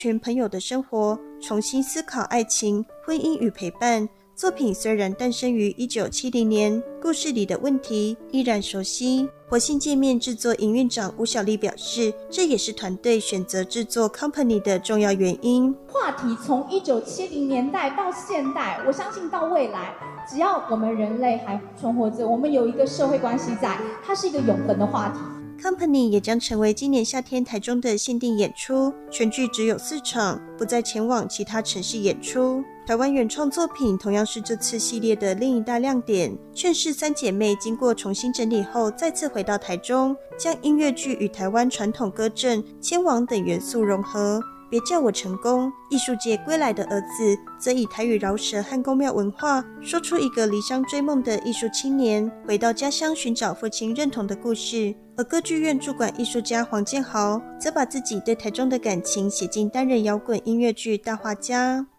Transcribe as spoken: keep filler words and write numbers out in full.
群朋友的生活，重新思考爱情、婚姻与陪伴。作品虽然诞生于一九七零年，故事里的问题依然熟悉。活性界面制作营运长吴小丽表示，这也是团队选择制作 Company 的重要原因。 话题从一九七零年代到现代，我相信到未来，只要我们人类还存活着，我们有一个社会关系在，它是一个永恒的话题。 Company 也将成为今年夏天台中的限定演出，全剧只有四场，不再前往其他城市演出。台湾原创作品同样是这次系列的另一大亮点。劝世三姐妹经过重新整理后，再次回到台中，将音乐剧与台湾传统歌阵、牵王等元素融合。别叫我成功，艺术界归来的儿子，则以台语饶舌和宫庙文化，说出一个离乡追梦的艺术青年回到家乡寻找父亲认同的故事。而歌剧院驻馆艺术家黄建豪，则把自己对台中的感情写进单人摇滚音乐剧《大画家》。